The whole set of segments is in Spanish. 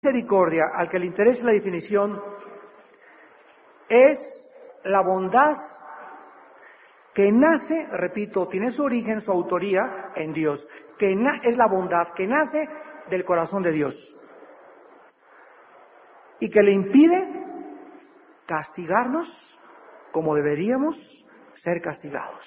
Misericordia, al que le interese la definición, es la bondad que nace, repito, tiene su origen, su autoría en Dios, es la bondad que nace del corazón de Dios y que le impide castigarnos como deberíamos ser castigados.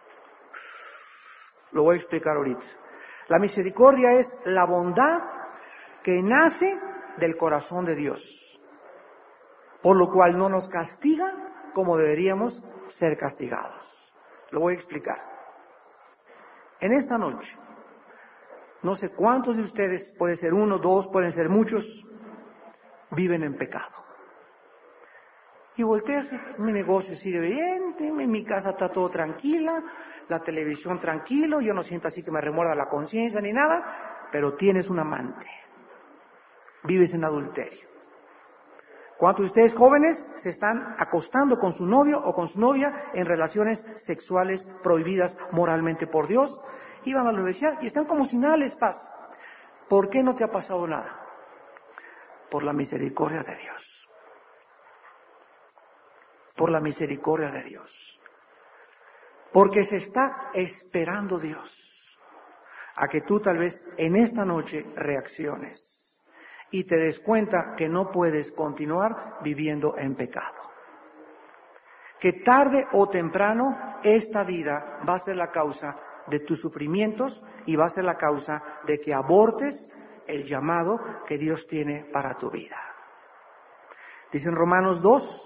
Lo voy a explicar ahorita. La misericordia es la bondad que nace del corazón de Dios, por lo cual no nos castiga como deberíamos ser castigados. Lo voy a explicar. En esta noche, no sé cuántos de ustedes, puede ser uno, dos, pueden ser muchos, viven en pecado. Y volteas, mi negocio sigue bien, en mi casa está todo tranquila, la televisión tranquilo, yo no siento así que me remuerda la conciencia ni nada, pero tienes un amante, vives en adulterio. ¿Cuántos de ustedes jóvenes se están acostando con su novio o con su novia en relaciones sexuales prohibidas moralmente por Dios? Iban a la universidad y están como si nada les pasa. ¿Por qué no te ha pasado nada? Por la misericordia de Dios. Por la misericordia de Dios. Porque se está esperando Dios a que tú tal vez en esta noche reacciones y te des cuenta que no puedes continuar viviendo en pecado. Que tarde o temprano esta vida va a ser la causa de tus sufrimientos y va a ser la causa de que abortes el llamado que Dios tiene para tu vida. Dice en Romanos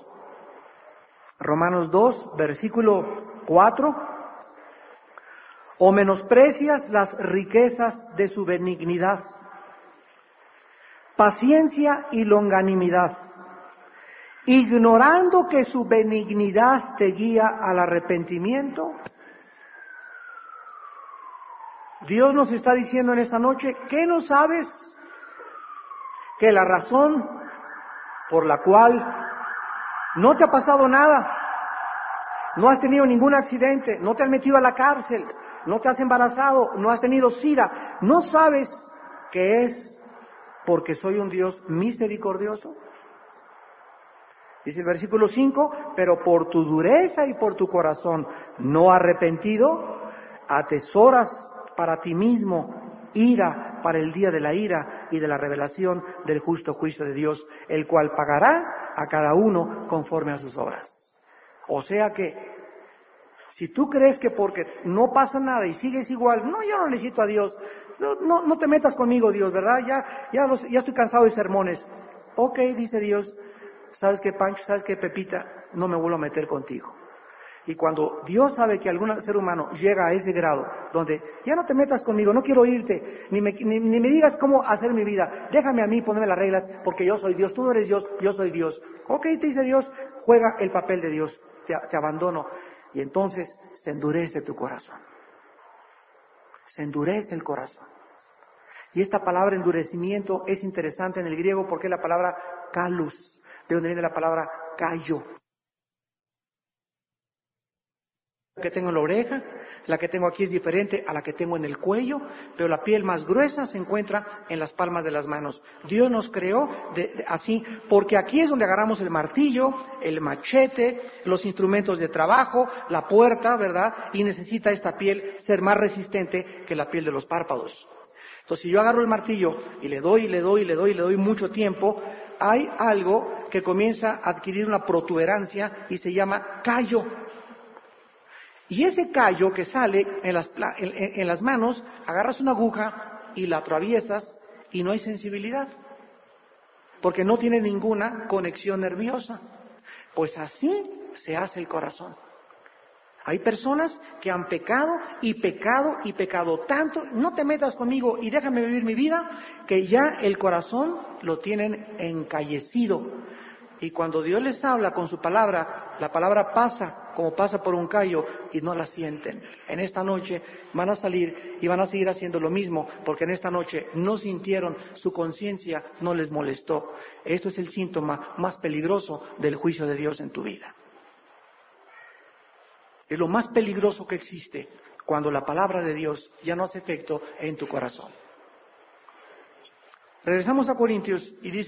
2, versículo 4, ¿o menosprecias las riquezas de su benignidad, paciencia y longanimidad, ignorando que su benignidad te guía al arrepentimiento? Dios nos está diciendo en esta noche, ¿qué no sabes? Que la razón por la cual no te ha pasado nada, no has tenido ningún accidente, no te has metido a la cárcel, no te has embarazado, no has tenido SIDA, ¿no sabes que es porque soy un Dios misericordioso? Dice el versículo 5, pero por tu dureza y por tu corazón no arrepentido, atesoras para ti mismo ira para el día de la ira y de la revelación del justo juicio de Dios, el cual pagará a cada uno conforme a sus obras. O sea que, si tú crees que porque no pasa nada y sigues igual, no, yo no necesito a Dios, no te metas conmigo, Dios, ¿verdad? Ya estoy cansado de sermones. Ok, dice Dios, ¿sabes qué, Pancho? ¿Sabes qué, Pepita? No me vuelvo a meter contigo. Y cuando Dios sabe que algún ser humano llega a ese grado, donde ya no te metas conmigo, no quiero oírte, ni me digas cómo hacer mi vida, déjame a mí ponerme las reglas, porque yo soy Dios, tú no eres Dios, yo soy Dios. Ok, te dice Dios, juega el papel de Dios, te abandono. Y entonces se endurece tu corazón. Se endurece el corazón. Y esta palabra endurecimiento es interesante en el griego porque es la palabra kalus, de donde viene la palabra callo. La que tengo en la oreja, la que tengo aquí es diferente a la que tengo en el cuello, pero la piel más gruesa se encuentra en las palmas de las manos. Dios nos creó así, porque aquí es donde agarramos el martillo, el machete, los instrumentos de trabajo, la puerta, ¿verdad? Y necesita esta piel ser más resistente que la piel de los párpados. Entonces, si yo agarro el martillo y le doy mucho tiempo, hay algo que comienza a adquirir una protuberancia y se llama callo. Y ese callo que sale en las manos, agarras una aguja y la atraviesas y no hay sensibilidad, porque no tiene ninguna conexión nerviosa. Pues así se hace el corazón. Hay personas que han pecado tanto, no te metas conmigo y déjame vivir mi vida, que ya el corazón lo tienen encallecido. Y cuando Dios les habla con su palabra, la palabra pasa como pasa por un callo y no la sienten. En esta noche van a salir y van a seguir haciendo lo mismo, porque en esta noche no sintieron, su conciencia no les molestó. Esto es el síntoma más peligroso del juicio de Dios en tu vida. Es lo más peligroso que existe cuando la palabra de Dios ya no hace efecto en tu corazón. Regresamos a Corintios y dice